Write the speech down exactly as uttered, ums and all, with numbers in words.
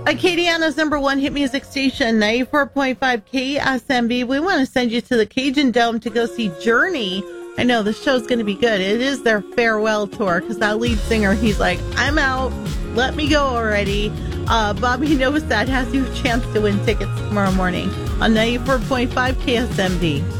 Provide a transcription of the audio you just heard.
Acadiana's number one hit music station, ninety-four point five K S M B. We want to send you to the Cajun Dome to go see Journey. I know the show's going to be good. It is their farewell tour because that lead singer, he's like, I'm out. Let me go already. Uh, Bobby Novosad has you a chance to win tickets tomorrow morning on ninety-four point five K S M B.